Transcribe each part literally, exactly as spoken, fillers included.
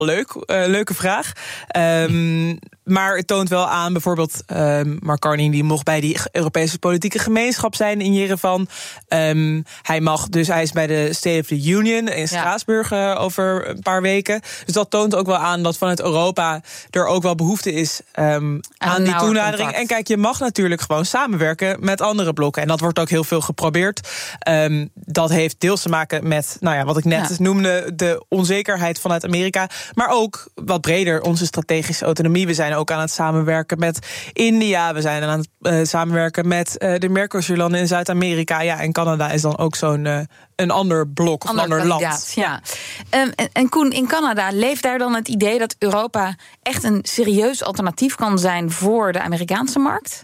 Leuk, uh, leuke vraag. Um, maar het toont wel aan, bijvoorbeeld um, Mark Carney, die mocht bij die Europese politieke gemeenschap zijn in Jerevan. Um, hij mag dus, hij is bij de State of the Union in Straatsburg uh, over een paar weken. Dus dat toont ook wel aan dat vanuit Europa er ook wel behoefte is um, aan die toenadering. Contact. En kijk, je mag natuurlijk gewoon samenwerken met andere blokken. En dat wordt ook heel veel geprobeerd. Um, dat heeft deels te maken met, nou ja, wat ik net ja. noemde, de onzekerheid vanuit Amerika. Maar ook wat breder onze strategische autonomie. We zijn ook aan het samenwerken met India. We zijn aan het uh, samenwerken met uh, de Mercosur-landen in Zuid-Amerika. Ja, en Canada is dan ook zo'n uh, een ander blok of ander een ander land. Ja. Um, en, en Koen, in Canada leeft daar dan het idee dat Europa echt een serieus alternatief kan zijn voor de Amerikaanse markt?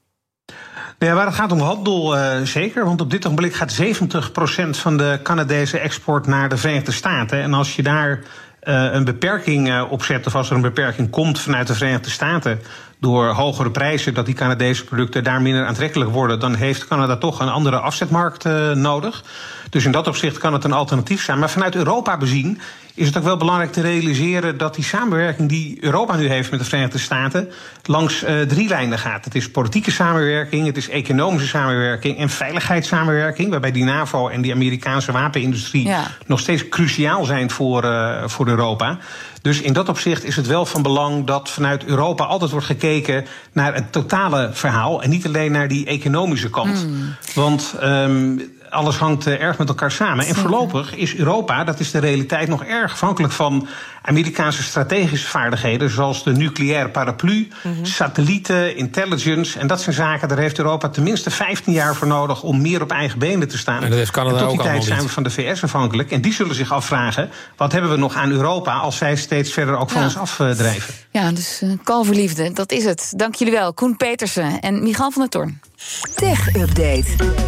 Ja, waar het gaat om handel, uh, zeker. Want op dit ogenblik gaat zeventig procent van de Canadese export naar de Verenigde Staten. En als je daar Uh, een beperking uh, opzet, of als er een beperking komt vanuit de Verenigde Staten door hogere prijzen, dat die Canadese producten daar minder aantrekkelijk worden, dan heeft Canada toch een andere afzetmarkt uh, nodig. Dus in dat opzicht kan het een alternatief zijn. Maar vanuit Europa bezien is het ook wel belangrijk te realiseren dat die samenwerking die Europa nu heeft met de Verenigde Staten langs uh, drie lijnen gaat. Het is politieke samenwerking, het is economische samenwerking en veiligheidssamenwerking, waarbij die NAVO en die Amerikaanse wapenindustrie ja. nog steeds cruciaal zijn voor, uh, voor Europa. Dus in dat opzicht is het wel van belang dat vanuit Europa altijd wordt gekeken naar het totale verhaal en niet alleen naar die economische kant. Mm. Want um, alles hangt uh, erg met elkaar samen. En voorlopig is Europa, dat is de realiteit, nog erg afhankelijk van Amerikaanse strategische vaardigheden, zoals de nucleaire paraplu, mm-hmm. satellieten, intelligence. En dat zijn zaken, daar heeft Europa tenminste vijftien jaar voor nodig om meer op eigen benen te staan. En dat heeft Canada en tot die ook tijd zijn niet. we van de V S afhankelijk. En die zullen zich afvragen, wat hebben we nog aan Europa als zij steeds verder ook van ja. ons afdrijven? Ja, dus uh, kalverliefde, dat is het. Dank jullie wel, Koen Petersen en Michal van der Toorn. Tech Update.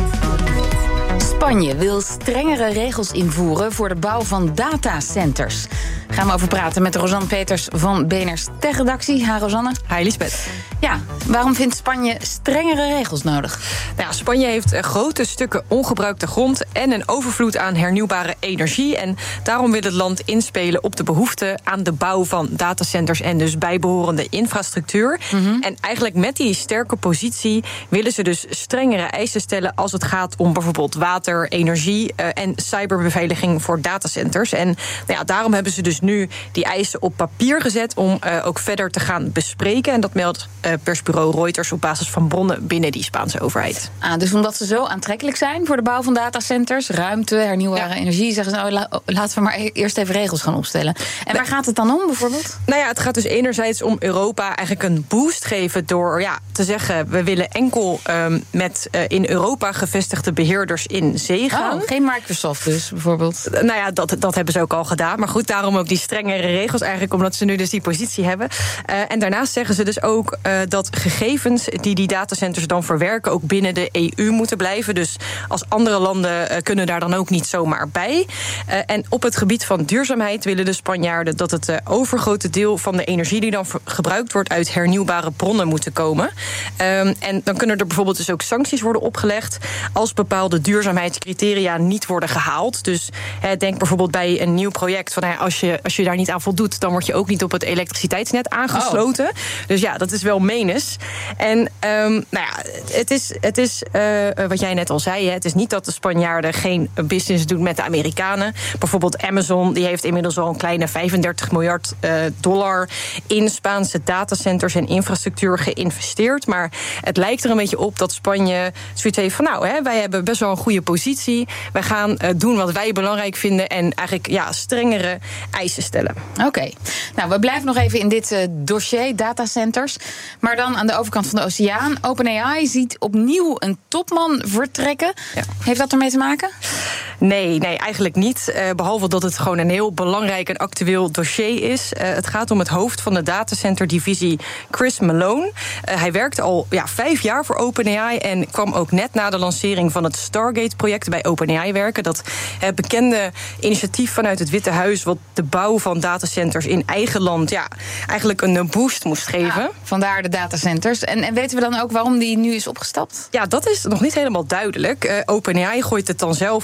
Spanje wil strengere regels invoeren voor de bouw van datacenters. Gaan we over praten met Rosanne Peters van B N R's Tech-redactie. Ha, Rosanne. Hi, Lisbeth. Ja, waarom vindt Spanje strengere regels nodig? Nou ja, Spanje heeft grote stukken ongebruikte grond en een overvloed aan hernieuwbare energie. En daarom wil het land inspelen op de behoefte aan de bouw van datacenters en dus bijbehorende infrastructuur. Mm-hmm. En eigenlijk met die sterke positie willen ze dus strengere eisen stellen als het gaat om bijvoorbeeld water, energie uh, en cyberbeveiliging voor datacenters. En nou ja, daarom hebben ze dus nu die eisen op papier gezet om uh, ook verder te gaan bespreken. En dat meldt uh, persbureau Reuters op basis van bronnen binnen die Spaanse overheid. Ah, dus omdat ze zo aantrekkelijk zijn voor de bouw van datacenters, ruimte, hernieuwbare ja. energie, zeggen ze, nou, la, laten we maar eerst even regels gaan opstellen. En waar gaat het dan om bijvoorbeeld? Nou ja, het gaat dus enerzijds om Europa eigenlijk een boost geven door ja, te zeggen, we willen enkel um, met uh, in Europa gevestigde beheerders in zee gaan. Oh, geen Microsoft dus bijvoorbeeld? Nou ja, dat, dat hebben ze ook al gedaan. Maar goed, daarom ook die strengere regels eigenlijk, omdat ze nu dus die positie hebben. Uh, en daarnaast zeggen ze dus ook uh, dat gegevens die die datacenters dan verwerken ook binnen de E U moeten blijven. Dus als andere landen uh, kunnen daar dan ook niet zomaar bij. Uh, en op het gebied van duurzaamheid willen de Spanjaarden dat het uh, overgrote deel van de energie die dan ver- gebruikt wordt uit hernieuwbare bronnen moeten komen. Uh, en dan kunnen er bijvoorbeeld dus ook sancties worden opgelegd als bepaalde duurzaamheidscriteria niet worden gehaald. Dus uh, denk bijvoorbeeld bij een nieuw project van uh, als je, als je daar niet aan voldoet, dan word je ook niet op het elektriciteitsnet aangesloten. Oh. Dus ja, dat is wel menens. En um, nou ja, het is, het is uh, wat jij net al zei, hè, het is niet dat de Spanjaarden geen business doen met de Amerikanen. Bijvoorbeeld Amazon, die heeft inmiddels al een kleine vijfendertig miljard uh, dollar in Spaanse datacenters en infrastructuur geïnvesteerd. Maar het lijkt er een beetje op dat Spanje zoiets heeft van, nou, hè, wij hebben best wel een goede positie. Wij gaan uh, doen wat wij belangrijk vinden en eigenlijk ja, strengere eisen stellen. Oké. Okay. Nou, we blijven nog even in dit uh, dossier, datacenters. Maar dan aan de overkant van de oceaan. OpenAI ziet opnieuw een topman vertrekken. Ja. Heeft dat ermee te maken? Nee, nee, eigenlijk niet. Uh, behalve dat het gewoon een heel belangrijk en actueel dossier is. Uh, het gaat om het hoofd van de datacenter-divisie, Chris Malone. Uh, hij werkte al ja, vijf jaar voor OpenAI en kwam ook net na de lancering van het Stargate-project bij OpenAI werken. Dat uh, bekende initiatief vanuit het Witte Huis, wat de bouw van datacenters in eigen land ja, eigenlijk een boost moest geven. Ja, vandaar de datacenters. En, en weten we dan ook waarom die nu is opgestapt? Ja, dat is nog niet helemaal duidelijk. Uh, OpenAI gooit het dan zelf op een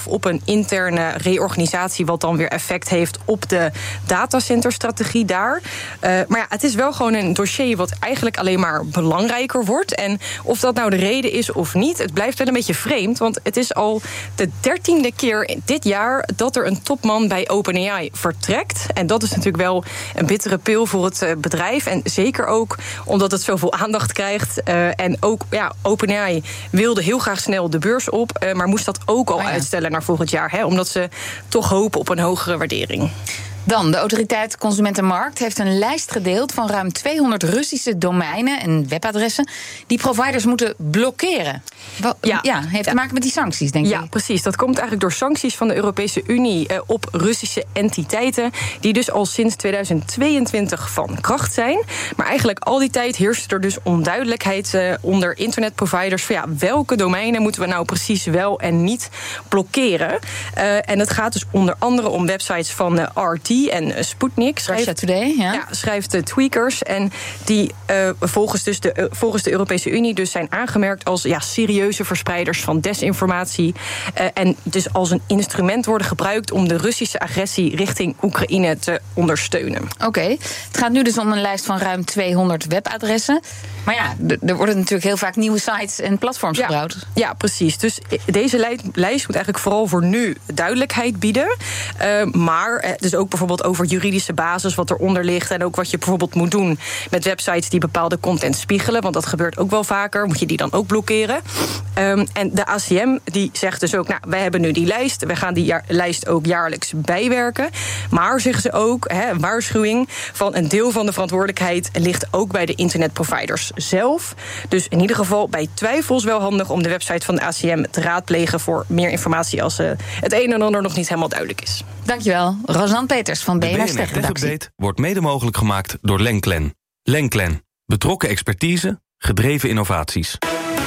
interne reorganisatie, wat dan weer effect heeft op de datacenterstrategie daar. Uh, maar ja, het is wel gewoon een dossier wat eigenlijk alleen maar belangrijker wordt. En of dat nou de reden is of niet, het blijft wel een beetje vreemd. Want het is al de dertiende keer dit jaar dat er een topman bij OpenAI vertrekt. En dat is natuurlijk wel een bittere pil voor het bedrijf. En zeker ook omdat het zoveel aandacht krijgt. Uh, en ook, ja, OpenAI wilde heel graag snel de beurs op, uh, maar moest dat ook al oh ja. uitstellen naar volgend jaar. Hè, omdat ze toch hopen op een hogere waardering. Dan, de autoriteit Consumentenmarkt heeft een lijst gedeeld van ruim tweehonderd Russische domeinen en webadressen die providers moeten blokkeren. Wel, ja, ja, heeft ja. te maken met die sancties, denk ik. Ja, precies. Dat komt eigenlijk door sancties van de Europese Unie eh, op Russische entiteiten, die dus al sinds tweeduizend tweeëntwintig van kracht zijn. Maar eigenlijk al die tijd heerst er dus onduidelijkheid eh, onder internetproviders van ja, welke domeinen moeten we nou precies wel en niet blokkeren. Uh, en het gaat dus onder andere om websites van uh, R T en Sputnik. Russia Today, ja. ja schrijft de Tweakers. En die uh, volgens, dus de, uh, volgens de Europese Unie dus zijn aangemerkt als ja, serieuze verspreiders van desinformatie. Uh, en dus als een instrument worden gebruikt om de Russische agressie richting Oekraïne te ondersteunen. Oké, okay. Het gaat nu dus om een lijst van ruim tweehonderd webadressen. Maar ja, d- er worden natuurlijk heel vaak nieuwe sites en platforms ja, gebouwd. Ja, precies. Dus deze lijst moet eigenlijk vooral voor nu duidelijkheid bieden. Uh, maar uh, dus ook bijvoorbeeld over juridische basis, wat eronder ligt, en ook wat je bijvoorbeeld moet doen met websites die bepaalde content spiegelen, want dat gebeurt ook wel vaker. Moet je die dan ook blokkeren? Um, en de A C M die zegt dus ook, nou, wij hebben nu die lijst, we gaan die jaar, lijst ook jaarlijks bijwerken. Maar zeggen ze ook, hè, een waarschuwing van een deel van de verantwoordelijkheid ligt ook bij de internetproviders zelf. Dus in ieder geval bij twijfels wel handig om de website van de A C M te raadplegen voor meer informatie als uh, het een en ander nog niet helemaal duidelijk is. Dankjewel, Rosanne Peters van B N R Tech Update wordt mede mogelijk gemaakt door Lenklen. Lenklen. Betrokken expertise, gedreven innovaties.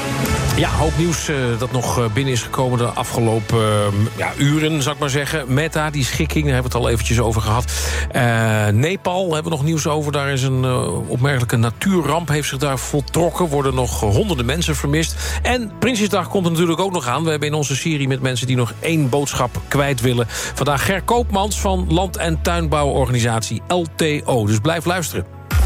Ja, hoop nieuws uh, dat nog binnen is gekomen de afgelopen uh, ja, uren, zou ik maar zeggen. Meta, die schikking, daar hebben we het al eventjes over gehad. Uh, Nepal hebben we nog nieuws over. Daar is een uh, opmerkelijke natuurramp, heeft zich daar voltrokken. Worden nog honderden mensen vermist. En Prinsjesdag komt er natuurlijk ook nog aan. We hebben in onze serie met mensen die nog één boodschap kwijt willen. Vandaag Ger Koopmans van land- en tuinbouworganisatie L T O. Dus blijf luisteren.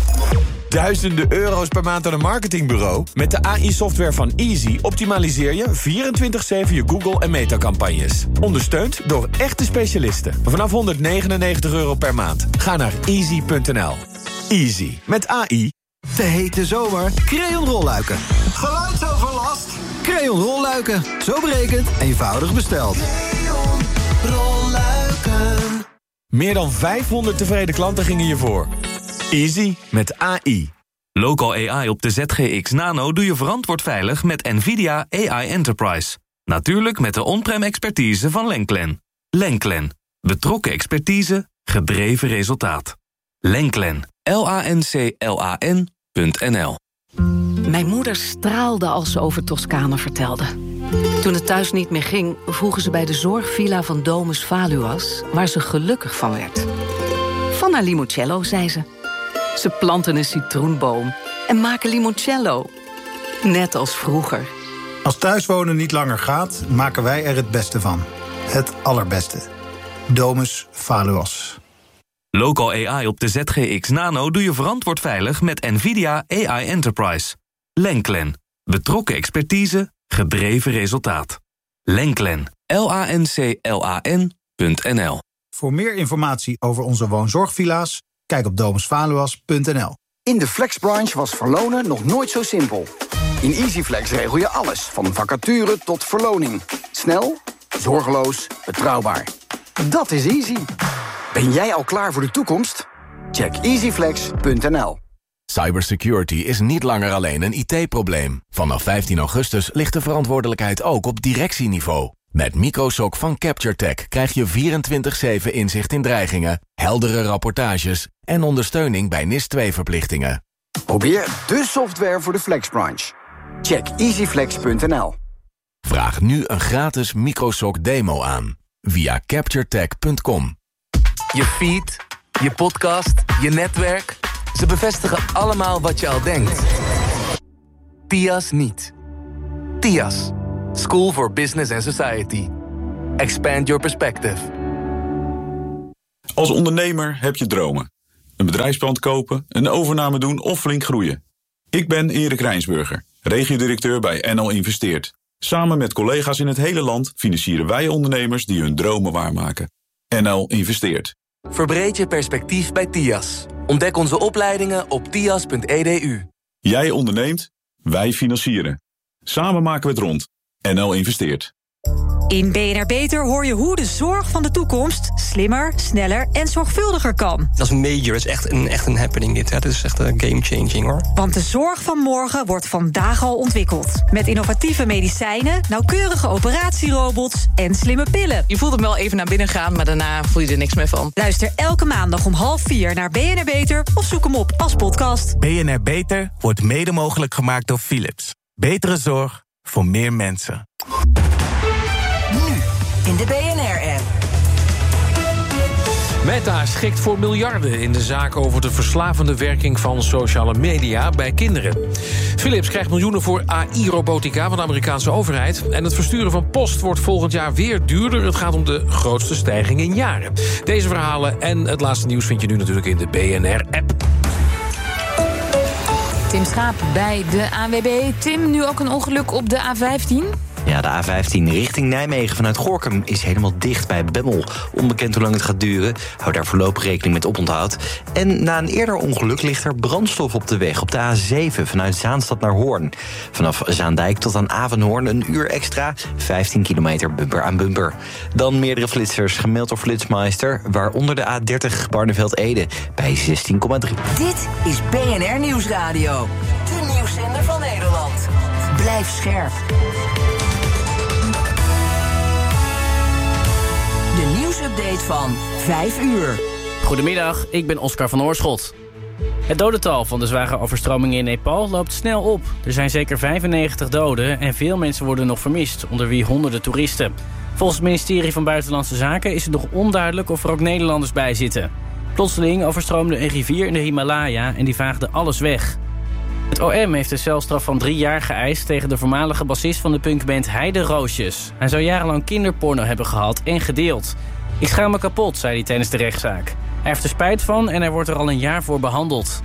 Duizenden euro's per maand aan een marketingbureau? Met de A I-software van Easy optimaliseer je vierentwintig zeven je Google- en Meta-campagnes. Ondersteund door echte specialisten. Vanaf honderdnegenennegentig euro per maand. Ga naar easy punt n l. Easy. Met A I. De hete zomer. Crayon rolluiken. Geluidsoverlast. Crayon rolluiken. Zo berekend, eenvoudig besteld. Crayon rolluiken. Meer dan vijfhonderd tevreden klanten gingen hiervoor. Easy met A I. Local A I op de Z G X Nano doe je verantwoord veilig met NVIDIA A I Enterprise. Natuurlijk met de on-prem expertise van Lenklen. Lenklen. Betrokken expertise, gedreven resultaat. Lenklen. L A N C L A N punt N L. Mijn moeder straalde als ze over Toscane vertelde. Toen het thuis niet meer ging, vroegen ze bij de zorgvilla van Domus Valuas, waar ze gelukkig van werd. Van haar limoncello, zei ze. Ze planten een citroenboom en maken limoncello. Net als vroeger. Als thuiswonen niet langer gaat, maken wij er het beste van. Het allerbeste. Domus Valuas. Local A I op de Z G X Nano doe je verantwoord veilig met NVIDIA A I Enterprise. Lenklen. Betrokken expertise, gedreven resultaat. Lenklen. L A N C L A N punt N L. Voor meer informatie over onze woonzorgvilla's, kijk op domus valuas punt n l. In de flexbranche was verlonen nog nooit zo simpel. In EasyFlex regel je alles, van vacature tot verloning. Snel, zorgeloos, betrouwbaar. Dat is easy. Ben jij al klaar voor de toekomst? Check easy flex punt n l. Cybersecurity is niet langer alleen een I T-probleem. Vanaf vijftien augustus ligt de verantwoordelijkheid ook op directieniveau. Met Microsoc van CaptureTech krijg je vierentwintig zeven inzicht in dreigingen, heldere rapportages en ondersteuning bij N I S twee verplichtingen. Probeer de software voor de flexbranche. Check easy flex punt n l. Vraag nu een gratis Microsoc demo aan via capture tech punt com. Je feed, je podcast, je netwerk. Ze bevestigen allemaal wat je al denkt. T I A S niet. T I A S. School for Business and Society. Expand your perspective. Als ondernemer heb je dromen. Een bedrijfspand kopen, een overname doen of flink groeien. Ik ben Erik Rijnsburger, regiodirecteur bij N L Investeert. Samen met collega's in het hele land financieren wij ondernemers die hun dromen waarmaken. N L Investeert. Verbreed je perspectief bij T I A S. Ontdek onze opleidingen op tias punt e d u. Jij onderneemt, wij financieren. Samen maken we het rond. N L Investeert. In B N R Beter hoor je hoe de zorg van de toekomst slimmer, sneller en zorgvuldiger kan. Dat is major, dat is echt een, echt een happening dit. Hè. Dat is echt een game-changing hoor. Want de zorg van morgen wordt vandaag al ontwikkeld. Met innovatieve medicijnen, nauwkeurige operatierobots en slimme pillen. Je voelt hem wel even naar binnen gaan, maar daarna voel je er niks meer van. Luister elke maandag om half vier naar B N R Beter of zoek hem op als podcast. B N R Beter wordt mede mogelijk gemaakt door Philips. Betere zorg voor meer mensen. Nu in de B N R-app. Meta schikt voor miljarden in de zaak over de verslavende werking van sociale media bij kinderen. Philips krijgt miljoenen voor A I-robotica van de Amerikaanse overheid. En het versturen van post wordt volgend jaar weer duurder. Het gaat om de grootste stijging in jaren. Deze verhalen en het laatste nieuws vind je nu natuurlijk in de B N R-app. Tim Schaap bij de A N W B. Tim, nu ook een ongeluk op de A vijftien? Ja, de A vijftien richting Nijmegen vanuit Gorinchem is helemaal dicht bij Bemmel. Onbekend hoe lang het gaat duren. Hou daar voorlopig rekening met oponthoud. En na een eerder ongeluk ligt er brandstof op de weg op de A zeven vanuit Zaanstad naar Hoorn. Vanaf Zaandijk tot aan Avenhoorn een uur extra, vijftien kilometer bumper aan bumper. Dan meerdere flitsers gemeld door Flitsmeister, waaronder de A dertig Barneveld-Ede bij zestien komma drie. Dit is B N R Nieuwsradio, de nieuwszender van Nederland. Blijf scherp. De nieuwsupdate van vijf uur. Goedemiddag, ik ben Oscar van Oorschot. Het dodental van de zware overstromingen in Nepal loopt snel op. Er zijn zeker vijfennegentig doden en veel mensen worden nog vermist, onder wie honderden toeristen. Volgens het ministerie van Buitenlandse Zaken is het nog onduidelijk of er ook Nederlanders bij zitten. Plotseling overstroomde een rivier in de Himalaya en die vaagde alles weg. Het O M heeft een celstraf van drie jaar geëist tegen de voormalige bassist van de punkband Heide Roosjes. Hij zou jarenlang kinderporno hebben gehad en gedeeld. Ik schaam me kapot, zei hij tijdens de rechtszaak. Hij heeft er spijt van en hij wordt er al een jaar voor behandeld.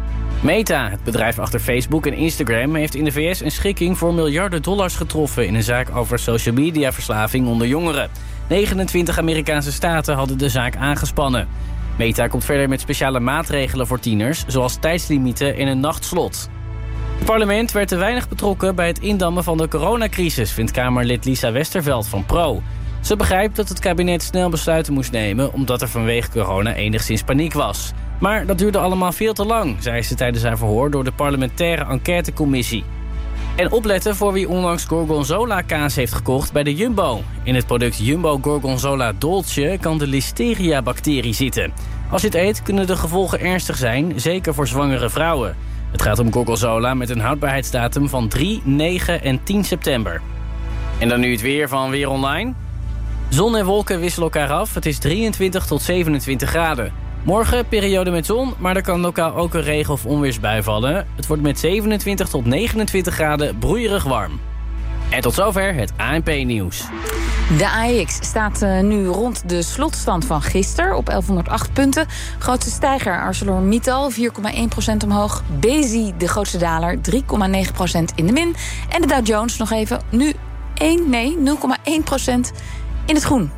Meta, het bedrijf achter Facebook en Instagram, heeft in de V S een schikking voor miljarden dollars getroffen in een zaak over social media verslaving onder jongeren. negenentwintig Amerikaanse staten hadden de zaak aangespannen. Meta komt verder met speciale maatregelen voor tieners, zoals tijdslimieten en een nachtslot. Het parlement werd te weinig betrokken bij het indammen van de coronacrisis, vindt Kamerlid Lisa Westerveld van Pro. Ze begrijpt dat het kabinet snel besluiten moest nemen, omdat er vanwege corona enigszins paniek was. Maar dat duurde allemaal veel te lang, zei ze tijdens haar verhoor door de parlementaire enquêtecommissie. En opletten voor wie onlangs Gorgonzola kaas heeft gekocht bij de Jumbo. In het product Jumbo Gorgonzola Dolce kan de Listeria-bacterie zitten. Als je het eet kunnen de gevolgen ernstig zijn, zeker voor zwangere vrouwen. Het gaat om Gorgonzola met een houdbaarheidsdatum van drie, negen en tien september. En dan nu het weer van Weer Online. Zon en wolken wisselen elkaar af. Het is drieëntwintig tot zevenentwintig graden. Morgen periode met zon, maar er kan lokaal ook een regen- of onweersbui vallen. Het wordt met zevenentwintig tot negenentwintig graden broeierig warm. En tot zover het A N P-nieuws. De A E X staat uh, nu rond de slotstand van gisteren op elfhonderdacht punten. Grootste stijger ArcelorMittal, vier komma één procent omhoog. Besi, de grootste daler, drie komma negen procent in de min. En de Dow Jones nog even, nu één, nee, nul komma één procent in het groen.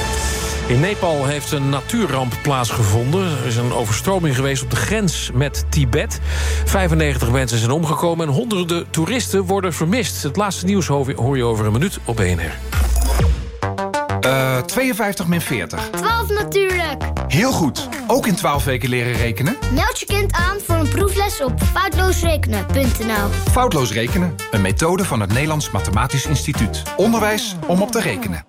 In Nepal heeft een natuurramp plaatsgevonden. Er is een overstroming geweest op de grens met Tibet. vijfennegentig mensen zijn omgekomen en honderden toeristen worden vermist. Het laatste nieuws hoor je over een minuut op B N R. Uh, tweeënvijftig min veertig. twaalf natuurlijk. Heel goed. Ook in twaalf weken leren rekenen? Meld je kind aan voor een proefles op foutloosrekenen punt n l. Foutloos rekenen, een methode van het Nederlands Mathematisch Instituut. Onderwijs om op te rekenen.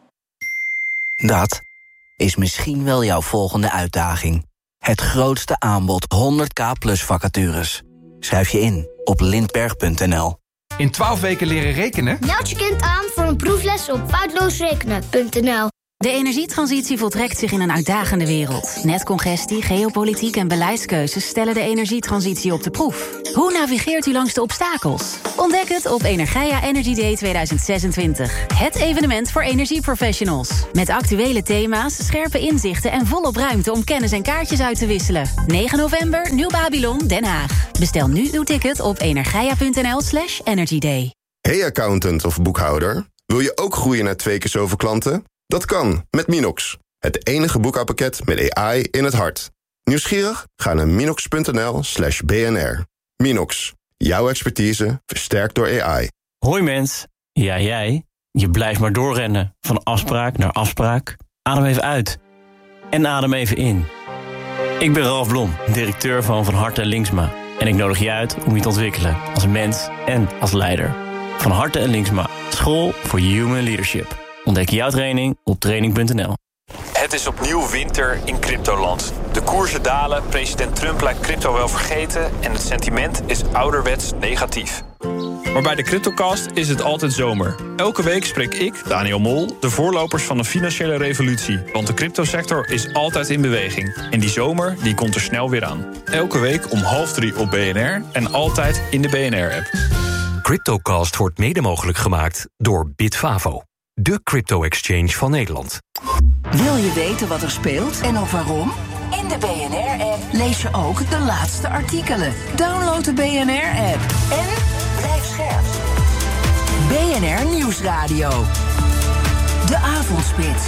Dat is misschien wel jouw volgende uitdaging. Het grootste aanbod honderd k plus vacatures. Schrijf je in op lindberg punt n l. In twaalf weken leren rekenen? Meld je kind aan voor een proefles op foutloosrekenen punt n l. De energietransitie voltrekt zich in een uitdagende wereld. Netcongestie, geopolitiek en beleidskeuzes stellen de energietransitie op de proef. Hoe navigeert u langs de obstakels? Ontdek het op Energia Energy Day tweeduizend zesentwintig. Het evenement voor energieprofessionals. Met actuele thema's, scherpe inzichten en volop ruimte om kennis en kaartjes uit te wisselen. negen november, Nieuw Babylon, Den Haag. Bestel nu uw ticket op energia.nl slash energyday. Hey accountant of boekhouder, wil je ook groeien naar twee keer zoveel klanten? Dat kan, met Minox. Het enige boekhoudpakket met A I in het hart. Nieuwsgierig? Ga naar minox.nl slash bnr. Minox, jouw expertise versterkt door A I. Hoi mens, ja jij. Je blijft maar doorrennen, van afspraak naar afspraak. Adem even uit. En adem even in. Ik ben Ralf Blom, directeur van Van Harte en Linksma. En ik nodig je uit om je te ontwikkelen als mens en als leider. Van Harte en Linksma, school voor human leadership. Ontdek jouw training op training punt n l. Het is opnieuw winter in cryptoland. De koersen dalen, president Trump lijkt crypto wel vergeten en het sentiment is ouderwets negatief. Maar bij de CryptoCast is het altijd zomer. Elke week spreek ik, Daniel Mol, de voorlopers van de financiële revolutie. Want de cryptosector is altijd in beweging. En die zomer die komt er snel weer aan. Elke week om half drie op B N R en altijd in de B N R-app. CryptoCast wordt mede mogelijk gemaakt door Bitfavo, de crypto-exchange van Nederland. Wil je weten wat er speelt en ook waarom? In de B N R-app lees je ook de laatste artikelen. Download de B N R-app en blijf scherp. B N R Nieuwsradio. De Avondspits.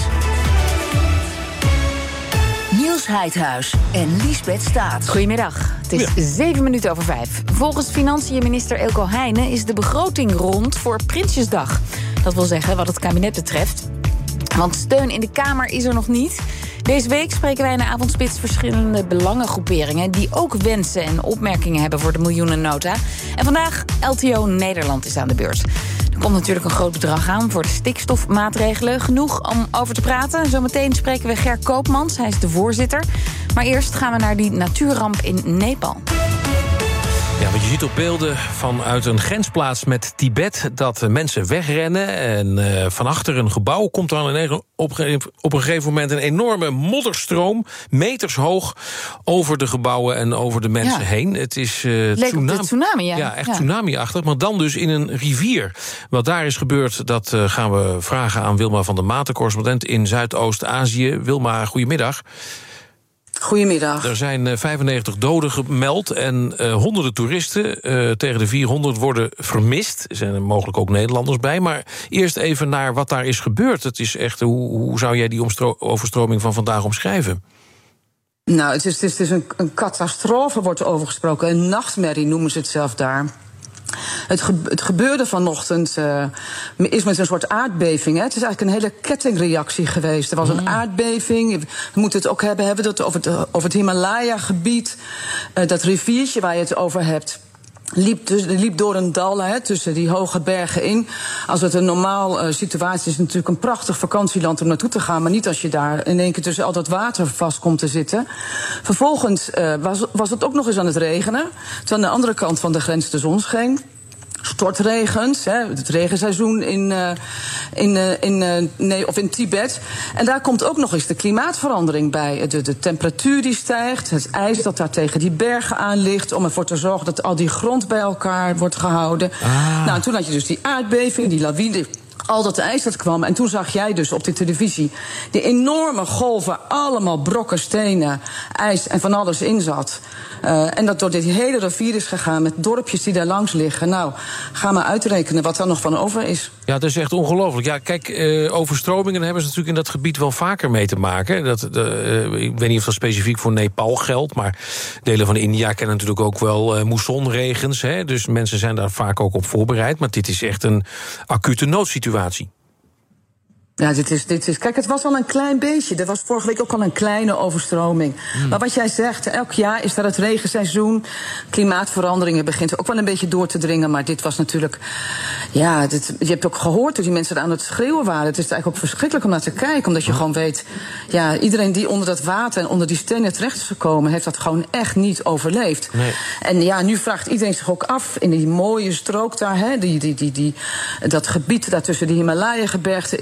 Niels Heidhuis en Liesbeth Staats. Goedemiddag. Het is ja. zeven minuten over vijf. Volgens financiën-minister Eelco Heijnen is de begroting rond voor Prinsjesdag. Dat wil zeggen wat het kabinet betreft. Want steun in de Kamer is er nog niet. Deze week spreken wij in de Avondspits verschillende belangengroeperingen die ook wensen en opmerkingen hebben voor de miljoenennota. En vandaag L T O Nederland is aan de beurt. Er komt natuurlijk een groot bedrag aan voor de stikstofmaatregelen. Genoeg om over te praten. Zometeen spreken we Ger Koopmans, hij is de voorzitter. Maar eerst gaan we naar die natuurramp in Nepal. Ja, want je ziet op beelden vanuit een grensplaats met Tibet dat mensen wegrennen. En uh, van achter een gebouw komt er een, op, op een gegeven moment een enorme modderstroom, meters hoog, over de gebouwen en over de mensen ja. heen. Het is uh, tsunami, tsunami, ja. ja, echt ja. tsunami-achtig, maar dan dus in een rivier. Wat daar is gebeurd, dat uh, gaan we vragen aan Wilma van der Maten, correspondent in Zuidoost-Azië. Wilma, goedemiddag. Goedemiddag. Er zijn vijfennegentig doden gemeld en uh, honderden toeristen, uh, tegen de vierhonderd, worden vermist. Er zijn er mogelijk ook Nederlanders bij. Maar eerst even naar wat daar is gebeurd. Het is echt, hoe, hoe zou jij die omstro- overstroming van vandaag omschrijven? Nou, het is, het is, het is een, een catastrofe, wordt er over gesproken. Een nachtmerrie noemen ze het zelf daar. Het, ge- het gebeurde vanochtend uh, is met een soort aardbeving. Hè. Het is eigenlijk een hele kettingreactie geweest. Er was een aardbeving. We moeten het ook hebben, hebben het over het, over het Himalaya-gebied. Uh, dat riviertje waar je het over hebt. Liep, dus, liep door een dal hè, tussen die hoge bergen in. Als het een normaal uh, situatie is, is het natuurlijk een prachtig vakantieland om naartoe te gaan. Maar niet als je daar in één keer tussen al dat water vast komt te zitten. Vervolgens uh, was, was het ook nog eens aan het regenen. Toen aan de andere kant van de grens de zon scheen. Stortregens, hè, het regenseizoen in, uh, in, uh, in, uh, nee, of in Tibet. En daar komt ook nog eens de klimaatverandering bij. De, de temperatuur die stijgt, het ijs dat daar tegen die bergen aan ligt, om ervoor te zorgen dat al die grond bij elkaar wordt gehouden. Ah. Nou, toen had je dus die aardbeving, die lawine, al dat ijs dat kwam. En toen zag jij dus op de televisie die enorme golven, allemaal brokken stenen, ijs en van alles in zat. Uh, en dat door dit hele rivier is gegaan met dorpjes die daar langs liggen. Nou, ga maar uitrekenen wat er nog van over is. Ja, dat is echt ongelooflijk. Ja, kijk, uh, overstromingen hebben ze natuurlijk in dat gebied wel vaker mee te maken. Dat, uh, ik weet niet of dat specifiek voor Nepal geldt, maar delen van India kennen natuurlijk ook wel uh, moessonregens. Hè, dus mensen zijn daar vaak ook op voorbereid. Maar dit is echt een acute noodsituatie. Ja, dit is, dit is. Kijk, het was al een klein beetje. Er was vorige week ook al een kleine overstroming. Mm. Maar wat jij zegt, elk jaar is daar het regenseizoen. Klimaatveranderingen begint ook wel een beetje door te dringen. Maar dit was natuurlijk. Ja, dit, je hebt ook gehoord dat die mensen aan het schreeuwen waren. Het is eigenlijk ook verschrikkelijk om naar te kijken. Omdat je mm. gewoon weet. Ja, iedereen die onder dat water en onder die stenen terecht is gekomen, heeft dat gewoon echt niet overleefd. Nee. En ja, nu vraagt iedereen zich ook af in die mooie strook daar, hè, die, die, die, die, dat gebied daar tussen de Himalaya-gebergten in, waar al die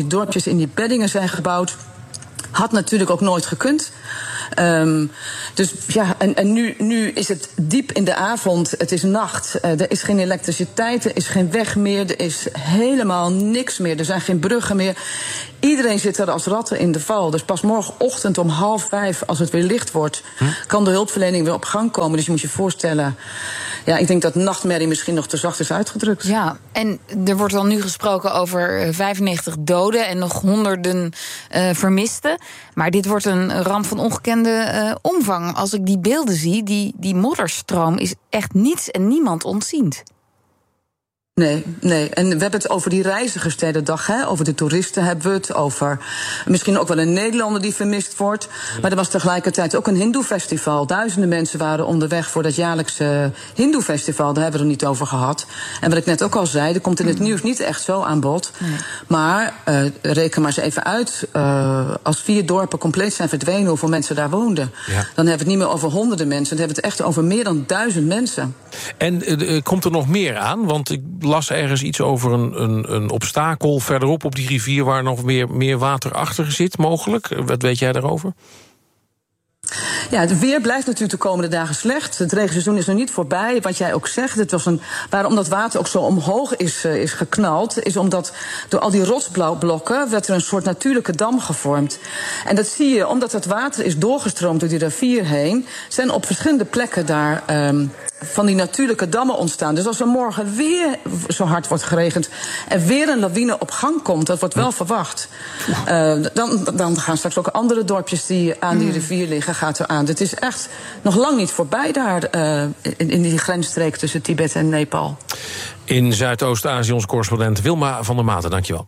die dorpjes in die beddingen zijn gebouwd. Had natuurlijk ook nooit gekund. Um, dus ja, en, en nu, nu is het diep in de avond, het is nacht, uh, er is geen elektriciteit, er is geen weg meer, er is helemaal niks meer, er zijn geen bruggen meer. Iedereen zit er als ratten in de val. Dus pas morgenochtend om half vijf, als het weer licht wordt, hm? kan de hulpverlening weer op gang komen. Dus je moet je voorstellen, ja, ik denk dat nachtmerrie misschien nog te zacht is uitgedrukt. Ja, en er wordt dan nu gesproken over vijfennegentig doden en nog honderden uh, vermisten. Maar dit wordt een ramp van ongekende uh, omvang. Als ik die beelden zie, die, die modderstroom is echt niets en niemand ontziend. Nee, nee. En we hebben het over die reizigersstedendag, hè? Over de toeristen hebben we het, over misschien ook wel een Nederlander die vermist wordt. Maar er was tegelijkertijd ook een hindoe-festival. Duizenden mensen waren onderweg voor dat jaarlijkse hindoe-festival. Daar hebben we het niet over gehad. En wat ik net ook al zei, er komt in het nieuws niet echt zo aan bod. Nee. Maar uh, reken maar eens even uit. Uh, als vier dorpen compleet zijn verdwenen, hoeveel mensen daar woonden. Ja. Dan hebben we het niet meer over honderden mensen. Dan hebben we het echt over meer dan duizend mensen. En uh, komt er nog meer aan? Want ik las ergens iets over een, een, een obstakel verderop op die rivier waar nog meer, meer water achter zit, mogelijk. Wat weet jij daarover? Ja, het weer blijft natuurlijk de komende dagen slecht. Het regenseizoen is nog niet voorbij. Wat jij ook zegt, het was een, waarom dat water ook zo omhoog is, uh, is geknald, is omdat door al die rotsblokken werd er een soort natuurlijke dam gevormd. En dat zie je, omdat het water is doorgestroomd door die rivier heen, zijn op verschillende plekken daar um, van die natuurlijke dammen ontstaan. Dus als er morgen weer zo hard wordt geregend en weer een lawine op gang komt, dat wordt wel verwacht, uh, dan, dan gaan straks ook andere dorpjes die aan die rivier liggen, gaat er aan. Het is echt nog lang niet voorbij daar, uh, in, in die grensstreek tussen Tibet en Nepal. In Zuidoost-Azië, onze correspondent Wilma van der Maten, dankjewel.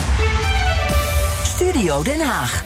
Studio Den Haag.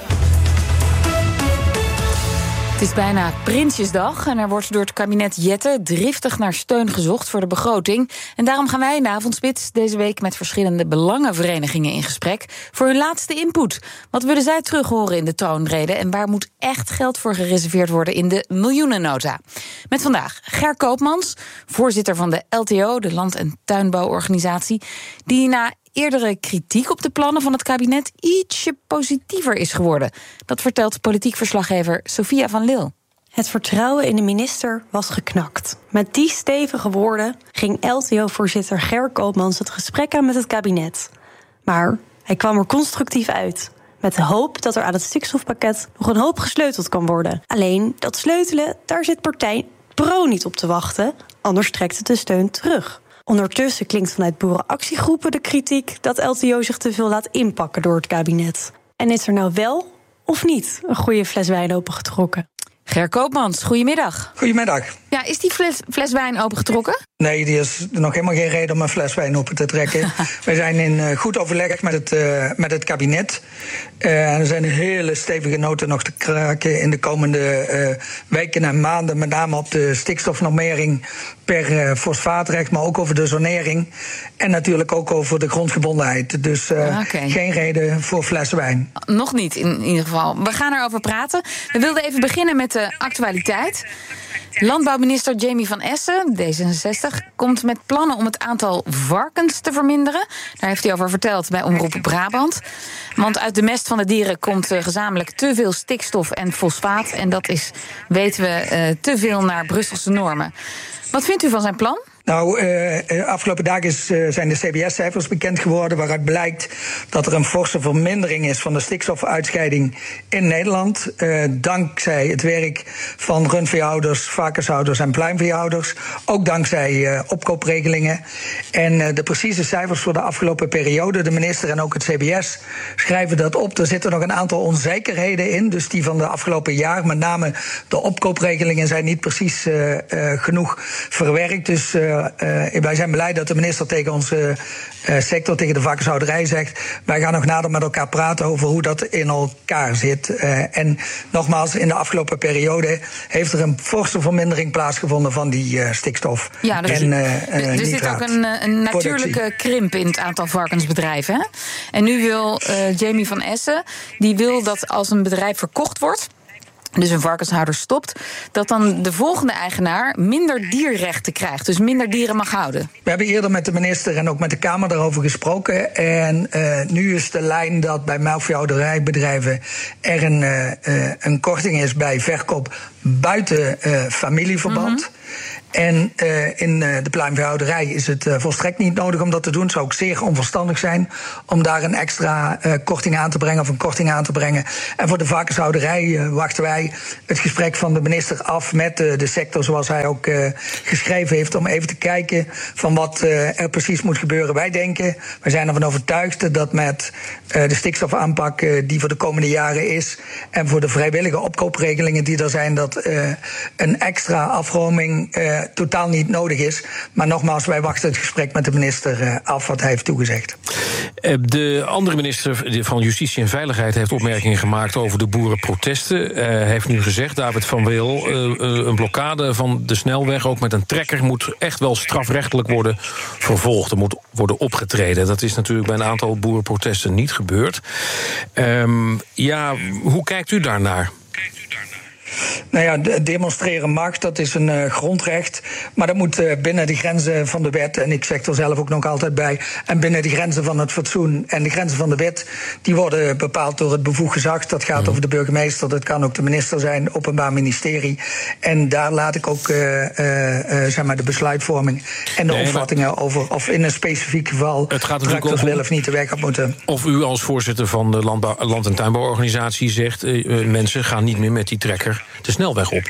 Het is bijna Prinsjesdag en er wordt door het kabinet Jette driftig naar steun gezocht voor de begroting. En daarom gaan wij in de avondspits deze week met verschillende belangenverenigingen in gesprek voor hun laatste input. Wat willen zij terug horen in de troonrede en waar moet echt geld voor gereserveerd worden in de miljoenennota? Met vandaag Ger Koopmans, voorzitter van de L T O, de Land- en Tuinbouworganisatie, die na eerdere kritiek op de plannen van het kabinet ietsje positiever is geworden. Dat vertelt politiek verslaggever Sophia van Lille. Het vertrouwen in de minister was geknakt. Met die stevige woorden ging L T O-voorzitter Ger Koopmans het gesprek aan met het kabinet. Maar hij kwam er constructief uit, met de hoop dat er aan het stikstofpakket nog een hoop gesleuteld kan worden. Alleen, dat sleutelen, daar zit partij Pro niet op te wachten, anders trekt het de steun terug. Ondertussen klinkt vanuit boerenactiegroepen de kritiek dat L T O zich te veel laat inpakken door het kabinet. En is er nou wel of niet een goede fles wijn opengetrokken? Ger Koopmans, goedemiddag. Goedemiddag. Ja, is die fles, fles wijn opengetrokken? Nee, die is nog helemaal geen reden om een fles wijn open te trekken. Wij zijn in uh, goed overleg met het, uh, met het kabinet. Uh, er zijn hele stevige noten nog te kraken in de komende uh, weken en maanden. Met name op de stikstofnormering per uh, fosfaatrecht, maar ook over de zonering. En natuurlijk ook over de grondgebondenheid. Dus uh, okay. geen reden voor fles wijn. Nog niet, in ieder geval. We gaan erover praten. We wilden even beginnen met de actualiteit. Landbouwminister Jamie van Essen, D zesenzestig, komt met plannen om het aantal varkens te verminderen. Daar heeft hij over verteld bij Omroep Brabant. Want uit de mest van de dieren komt uh, gezamenlijk te veel stikstof en fosfaat. En dat is, weten we, uh, te veel naar Brusselse normen. Wat vindt u van zijn plan? Nou, uh, afgelopen dagen is, uh, zijn de C B S-cijfers bekend geworden, waaruit blijkt dat er een forse vermindering is van de stikstofuitscheiding in Nederland. Uh, dankzij het werk van rundveehouders, varkenshouders en pluimveehouders. Ook dankzij uh, opkoopregelingen. En uh, de precieze cijfers voor de afgelopen periode, de minister en ook het C B S schrijven dat op. Er zitten nog een aantal onzekerheden in, dus die van de afgelopen jaar. Met name de opkoopregelingen zijn niet precies uh, uh, genoeg verwerkt. Dus uh, Uh, wij zijn blij dat de minister tegen onze uh, sector, tegen de varkenshouderij zegt, wij gaan nog nader met elkaar praten over hoe dat in elkaar zit. Uh, en nogmaals, in de afgelopen periode heeft er een forse vermindering plaatsgevonden van die uh, stikstof. Ja, dus en, uh, er, er zit ook een, een natuurlijke productie. krimp in het aantal varkensbedrijven. Hè? En nu wil uh, Jamie van Essen, die wil dat als een bedrijf verkocht wordt, dus een varkenshouder stopt, dat dan de volgende eigenaar minder dierrechten krijgt, dus minder dieren mag houden? We hebben eerder met de minister en ook met de Kamer daarover gesproken. En uh, nu is de lijn dat bij melkveehouderijbedrijven er een, uh, een korting is bij verkoop buiten uh, familieverband. Mm-hmm. En uh, in uh, de pluimveehouderij is het uh, volstrekt niet nodig om dat te doen. Het zou ook zeer onverstandig zijn om daar een extra uh, korting aan te brengen of een korting aan te brengen. En voor de varkenshouderij uh, wachten wij het gesprek van de minister af met uh, de sector, zoals hij ook uh, geschreven heeft, om even te kijken van wat uh, er precies moet gebeuren. Wij denken, wij zijn ervan overtuigd dat met uh, de stikstofaanpak uh, die voor de komende jaren is en voor de vrijwillige opkoopregelingen die er zijn, dat uh, een extra afroming uh, totaal niet nodig is. Maar nogmaals, wij wachten het gesprek met de minister uh, af wat hij heeft toegezegd. De andere minister van Justitie en Veiligheid heeft opmerkingen gemaakt over de boerenprotesten. Hij uh, heeft nu gezegd, David van Wil, uh, uh, een blokkade van de snelweg, ook met een trekker, moet echt wel strafrechtelijk worden vervolgd. Er moet worden opgetreden. Dat is natuurlijk bij een aantal boerenprotesten niet gebeurd. Um, ja, hoe kijkt u daarnaar? Nou ja, demonstreren mag, dat is een uh, grondrecht. Maar dat moet uh, binnen de grenzen van de wet, en ik zeg er zelf ook nog altijd bij, en binnen de grenzen van het fatsoen en de grenzen van de wet, die worden bepaald door het bevoegd gezag. Dat gaat mm. over de burgemeester, dat kan ook de minister zijn, openbaar ministerie. En daar laat ik ook uh, uh, uh, zeg maar de besluitvorming en de nee, opvattingen over of in een specifiek geval tractors wel of niet de weg op moeten. Of u als voorzitter van de landbouw, Land- en Tuinbouworganisatie zegt, uh, mensen gaan niet meer met die trekker de snelweg op.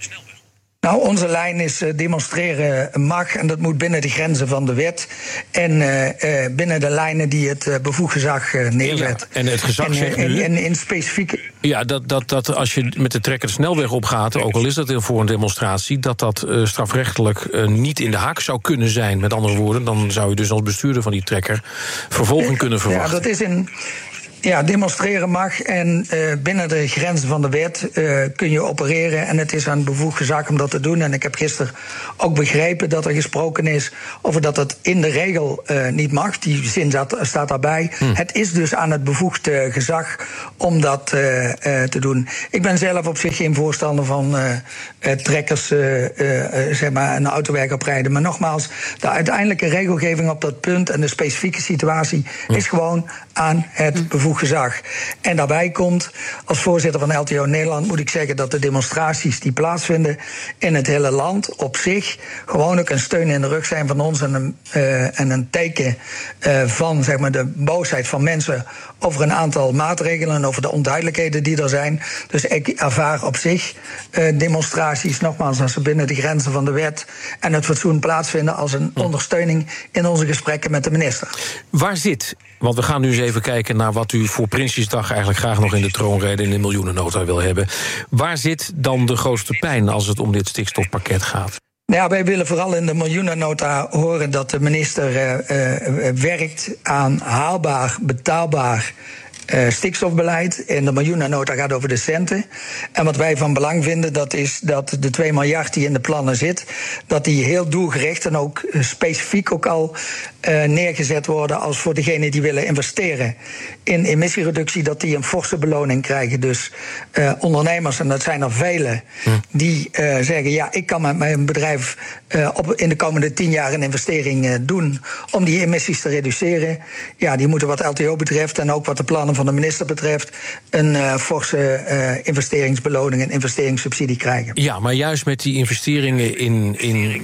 Nou, onze lijn is uh, demonstreren mag en dat moet binnen de grenzen van de wet en uh, uh, binnen de lijnen die het uh, bevoegd gezag uh, neerzet. Ja, en het gezag en, zegt en, nu... En in specifieke... Ja, dat, dat, dat als je met de trekker de snelweg opgaat, ook al is dat voor een demonstratie, dat dat uh, strafrechtelijk uh, niet in de haak zou kunnen zijn. Met andere woorden, dan zou je dus als bestuurder van die trekker vervolging kunnen verwachten. Ja, dat is in... Ja, demonstreren mag en uh, binnen de grenzen van de wet uh, kun je opereren. En het is aan het bevoegd gezag om dat te doen. En ik heb gisteren ook begrepen dat er gesproken is over dat het in de regel uh, niet mag. Die zin zat, staat daarbij. Hm. Het is dus aan het bevoegd uh, gezag om dat uh, uh, te doen. Ik ben zelf op zich geen voorstander van uh, uh, trekkers, uh, uh, zeg maar, een autowerk oprijden. Maar nogmaals, de uiteindelijke regelgeving op dat punt en de specifieke situatie hm. is gewoon aan het bevoegd gezag. En daarbij komt, als voorzitter van L T O Nederland moet ik zeggen dat de demonstraties die plaatsvinden in het hele land op zich gewoon ook een steun in de rug zijn van ons en een, uh, en een teken uh, van zeg maar, de boosheid van mensen over een aantal maatregelen en over de onduidelijkheden die er zijn. Dus ik ervaar op zich uh, demonstraties, nogmaals, als ze binnen de grenzen van de wet en het fatsoen plaatsvinden, als een ondersteuning in onze gesprekken met de minister. Waar zit, want we gaan nu eens even kijken naar wat u voor Prinsjesdag eigenlijk graag nog in de troonrede in de miljoenennota wil hebben. Waar zit dan de grootste pijn als het om dit stikstofpakket gaat? Nou ja, wij willen vooral in de miljoenennota horen dat de minister uh, uh, werkt aan haalbaar, betaalbaar Uh, stikstofbeleid. En de miljoenennota gaat over de centen. En wat wij van belang vinden, dat is dat de twee miljard die in de plannen zit, dat die heel doelgericht en ook uh, specifiek ook al uh, neergezet worden als voor degenen die willen investeren in emissiereductie, dat die een forse beloning krijgen. Dus uh, ondernemers, en dat zijn er vele, hm. die uh, zeggen, ja, ik kan met mijn bedrijf uh, op, in de komende tien jaar een investering uh, doen om die emissies te reduceren. Ja, die moeten wat L T O betreft en ook wat de plannen van de minister betreft een uh, forse uh, investeringsbeloning en investeringssubsidie krijgen. Ja, maar juist met die investeringen in, in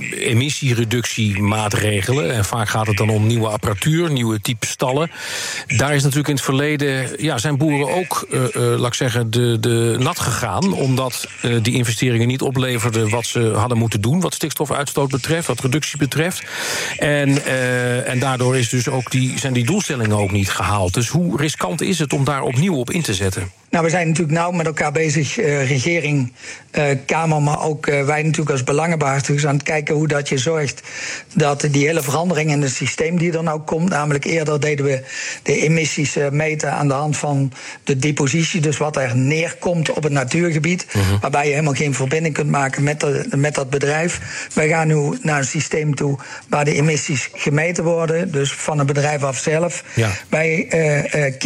emissiereductiemaatregelen, en vaak gaat het dan om nieuwe apparatuur, nieuwe type stallen, daar is natuurlijk in het verleden, ja, zijn boeren ook, uh, uh, laat ik zeggen, de, de nat gegaan, omdat uh, die investeringen niet opleverden wat ze hadden moeten doen, wat stikstofuitstoot betreft, wat reductie betreft. En, uh, en daardoor is dus ook die, zijn die doelstellingen ook niet gehaald. Dus hoe riskant is het om daar opnieuw op in te zetten? Nou, we zijn natuurlijk nauw met elkaar bezig, uh, regering, uh, Kamer, maar ook uh, wij natuurlijk als belangenbehartigers aan het kijken hoe dat je zorgt dat die hele verandering in het systeem die er nou komt, namelijk eerder deden we de emissies uh, meten aan de hand van de depositie, dus wat er neerkomt op het natuurgebied, uh-huh. waarbij je helemaal geen verbinding kunt maken met, de, met dat bedrijf. Wij gaan nu naar een systeem toe waar de emissies gemeten worden, dus van het bedrijf af zelf. Ja. Wij uh, uh, kiezen ervoor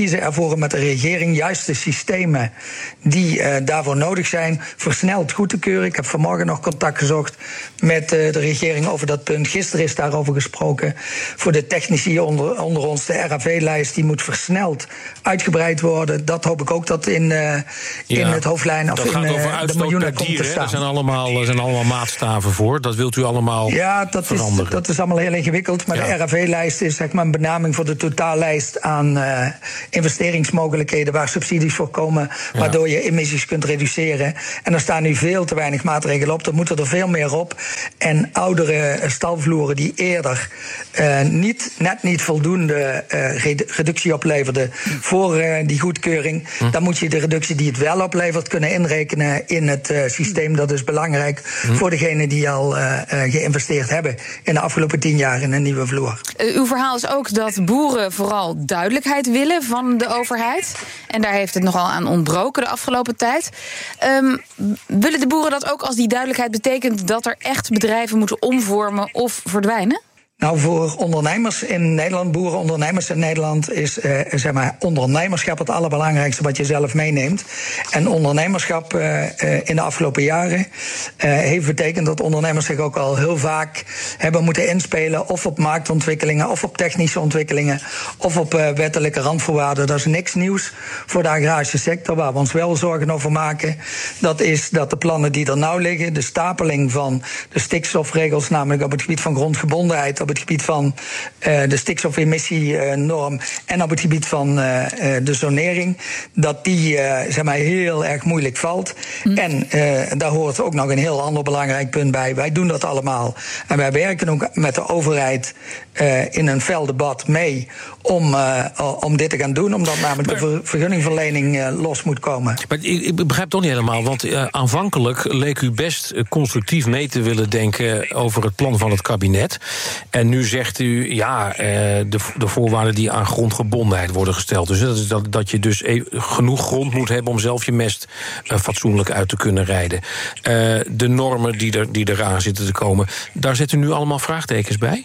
uitvoeren met de regering. Juist de systemen die uh, daarvoor nodig zijn, versneld goed te keuren. Ik heb vanmorgen nog contact gezocht met uh, de regering over dat punt. Gisteren is daarover gesproken. Voor de technici onder, onder ons, de R A V-lijst, die moet versneld uitgebreid worden. Dat hoop ik ook dat in, uh, in ja, het hoofdlijn of in uh, de miljoenen komt te staan. Er zijn allemaal, er zijn allemaal maatstaven voor. Dat wilt u allemaal ja, dat veranderen. Is, dat is allemaal heel ingewikkeld. Maar ja. de R A V-lijst is zeg maar een benaming voor de totaallijst aan uh, investeringsmogelijkheden waar subsidies voor komen, ja. waardoor je emissies kunt reduceren. En er staan nu veel te weinig maatregelen op. Er moeten er veel meer op. En oudere stalvloeren die eerder uh, niet, net niet voldoende uh, reductie opleverden voor uh, die goedkeuring, hm. dan moet je de reductie die het wel oplevert kunnen inrekenen in het uh, systeem. Dat is belangrijk hm. voor degenen die al uh, uh, geïnvesteerd hebben in de afgelopen tien jaar in een nieuwe vloer. Uh, uw verhaal is ook dat boeren vooral duidelijkheid willen van de overheid. En daar heeft het nogal aan ontbroken de afgelopen tijd. Um, willen de boeren dat ook als die duidelijkheid betekent dat er echt bedrijven moeten omvormen of verdwijnen? Nou, voor ondernemers in Nederland, boerenondernemers in Nederland, is uh, zeg maar ondernemerschap het allerbelangrijkste wat je zelf meeneemt. En ondernemerschap uh, uh, in de afgelopen jaren uh, heeft betekend dat ondernemers zich ook al heel vaak hebben moeten inspelen, of op marktontwikkelingen, of op technische ontwikkelingen, of op uh, wettelijke randvoorwaarden. Dat is niks nieuws voor de agrarische sector. Waar we ons wel zorgen over maken, dat is dat de plannen die er nou liggen, de stapeling van de stikstofregels, namelijk op het gebied van grondgebondenheid, op het gebied van uh, de stikstofemissienorm en op het gebied van uh, uh, de zonering, dat die uh, zeg maar heel erg moeilijk valt. Mm. En uh, daar hoort ook nog een heel ander belangrijk punt bij. Wij doen dat allemaal. En wij werken ook met de overheid uh, in een fel debat mee om, uh, om dit te gaan doen, omdat namelijk maar, de vergunningverlening uh, los moet komen. Maar ik, ik begrijp toch niet helemaal, want uh, aanvankelijk leek u best uh, constructief mee te willen denken over het plan van het kabinet. En nu zegt u, ja, de, de voorwaarden die aan grondgebondenheid worden gesteld. Dus dat is dat, dat je dus genoeg grond moet hebben om zelf je mest uh, fatsoenlijk uit te kunnen rijden. Uh, de normen die, er, die eraan zitten te komen, daar zetten u nu allemaal vraagtekens bij?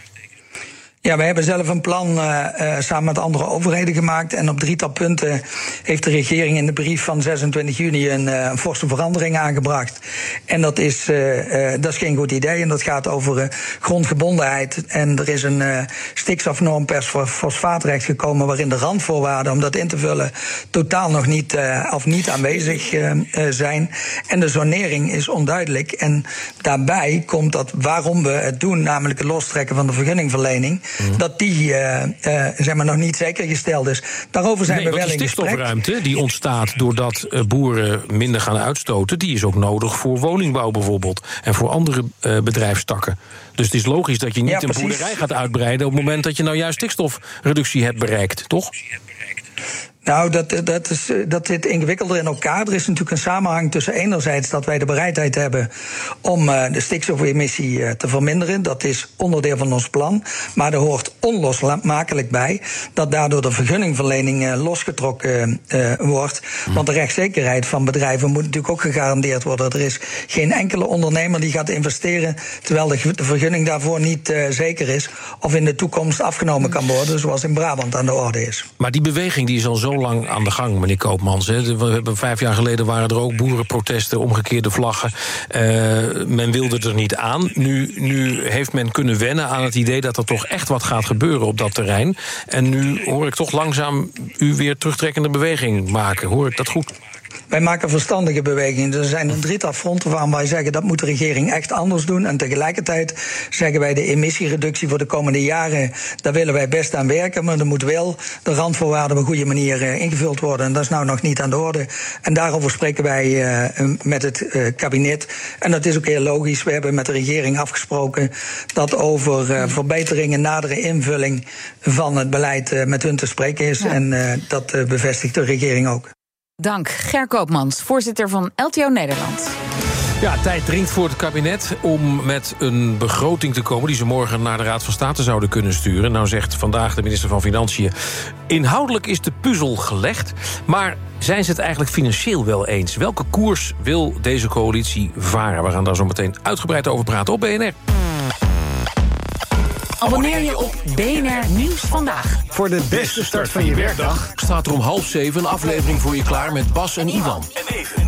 Ja, wij hebben zelf een plan uh, uh, samen met andere overheden gemaakt. En op drietal punten heeft de regering in de brief van zesentwintig juni een, uh, een forse verandering aangebracht. En dat is, uh, uh, dat is geen goed idee. En dat gaat over uh, grondgebondenheid. En er is een uh, stikstofnorm per fosfaatrecht gekomen, waarin de randvoorwaarden om dat in te vullen totaal nog niet uh, of niet aanwezig uh, uh, zijn. En de zonering is onduidelijk. En daarbij komt dat waarom we het doen, namelijk het lostrekken van de vergunningverlening, Mm. dat die uh, uh, zeg maar nog niet zeker gesteld is. Daarover zijn nee, we wel in gesprek. De stikstofruimte die ontstaat doordat uh, boeren minder gaan uitstoten, die is ook nodig voor woningbouw bijvoorbeeld en voor andere uh, bedrijfstakken. Dus het is logisch dat je niet ja, een boerderij gaat uitbreiden op het moment dat je nou juist stikstofreductie hebt bereikt, toch? Nou, dat, dat, is, dat zit ingewikkelder in elkaar. Er is natuurlijk een samenhang tussen enerzijds dat wij de bereidheid hebben om uh, de stikstofemissie uh, te verminderen. Dat is onderdeel van ons plan. Maar er hoort onlosmakelijk bij dat daardoor de vergunningverlening uh, losgetrokken uh, wordt. Want de rechtszekerheid van bedrijven moet natuurlijk ook gegarandeerd worden. Er is geen enkele ondernemer die gaat investeren terwijl de, de vergunning daarvoor niet uh, zeker is of in de toekomst afgenomen kan worden, zoals in Brabant aan de orde is. Maar die beweging die is al zo lang aan de gang, meneer Koopmans. Hè. We hebben vijf jaar geleden waren er ook boerenprotesten, omgekeerde vlaggen. Uh, men wilde er niet aan. Nu, nu heeft men kunnen wennen aan het idee dat er toch echt wat gaat gebeuren op dat terrein. En nu hoor ik toch langzaam u weer terugtrekkende beweging maken. Hoor ik dat goed? Wij maken verstandige bewegingen. Er zijn een drietal fronten waarvan wij zeggen dat moet de regering echt anders doen. En tegelijkertijd zeggen wij de emissiereductie voor de komende jaren, daar willen wij best aan werken. Maar er moet wel de randvoorwaarden op een goede manier uh, ingevuld worden. En dat is nou nog niet aan de orde. En daarover spreken wij uh, met het uh, kabinet. En dat is ook heel logisch. We hebben met de regering afgesproken dat over uh, verbeteringen, nadere invulling van het beleid uh, met hun te spreken is. Ja. En uh, dat uh, bevestigt de regering ook. Dank, Ger Koopmans, voorzitter van L T O Nederland. Ja, tijd dringt voor het kabinet om met een begroting te komen die ze morgen naar de Raad van State zouden kunnen sturen. Nou zegt vandaag de minister van Financiën, inhoudelijk is de puzzel gelegd, maar zijn ze het eigenlijk financieel wel eens? Welke koers wil deze coalitie varen? We gaan daar zo meteen uitgebreid over praten op B N R. Abonneer je op B N R Nieuws Vandaag. Voor de beste start van je werkdag staat er om half zeven een aflevering voor je klaar met Bas en Iwan.